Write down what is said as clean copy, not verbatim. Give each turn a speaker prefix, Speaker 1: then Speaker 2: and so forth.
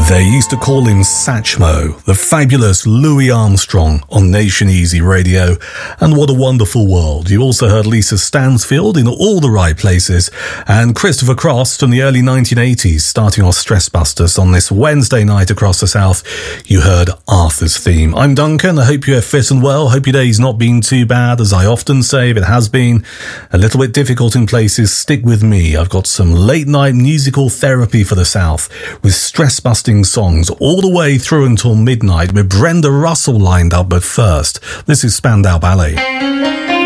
Speaker 1: They used to call him Satchmo, the fabulous Louis Armstrong on Nation Easy Radio. And what a wonderful world. You also heard Lisa Stansfield in all the right places, and Christopher Cross from the early 1980s starting our Stress Busters on this Wednesday night across the South. You heard Arthur's theme. I'm Duncan. I hope you're fit and well. Hope your day's not been too bad. As I often say, if it has been a little bit difficult in places, stick with me. I've got some late night musical therapy for the South with stress-busting songs all the way through until midnight with Brenda Russell lined up. But first, this is Spandau Ballet.